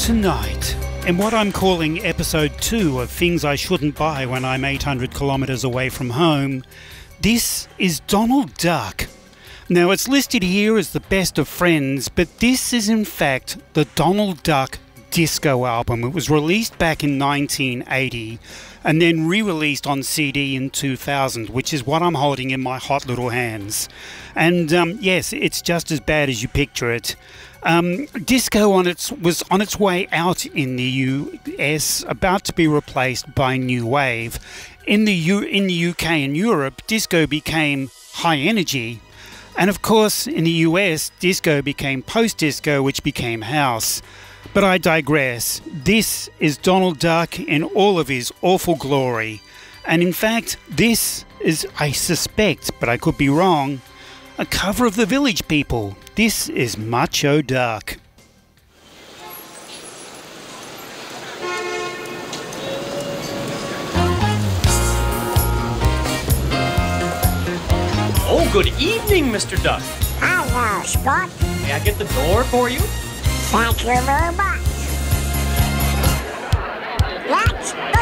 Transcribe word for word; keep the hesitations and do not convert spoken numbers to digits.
Tonight, in what I'm calling episode two of Things I Shouldn't Buy When I'm eight hundred kilometres away from home, this is Donald Duck. Now, it's listed here as the best of friends, but this is in fact the Donald Duck disco album. It was released back in nineteen eighty and then re-released on C D in two thousand, which is what I'm holding in my hot little hands. And um, yes, it's just as bad as you picture it. Um, disco on its was on its way out in the U S, about to be replaced by new wave. In the U in the U K and Europe, disco became high energy, and of course in the U S, disco became post-disco, which became house. But I digress. This is Donald Duck in all of his awful glory, and in fact, this is, I suspect, but I could be wrong, a cover of the Village People. This is Macho Duck. Oh, good evening, Mister Duck. Hello, Spot. May I get the door for you? Thank you very much. Let's